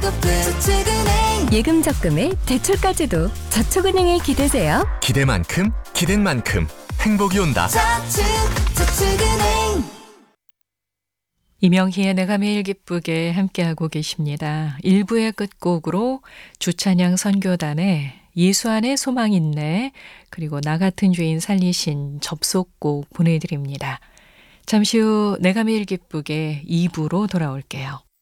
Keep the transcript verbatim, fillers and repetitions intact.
가급적 저축은행. 예금 적금에 대출까지도 저축은행에 기대세요. 기대만큼 기댄 만큼 행복이 온다. 저축 저축은행. 이명희의 내가 매일 기쁘게 함께하고 계십니다. 일 부의 끝곡으로 주찬양 선교단의 예수 안에 소망 있네, 그리고 나 같은 죄인 살리신 접속곡 보내드립니다. 잠시 후 내가 매일 기쁘게 이 부로 돌아올게요.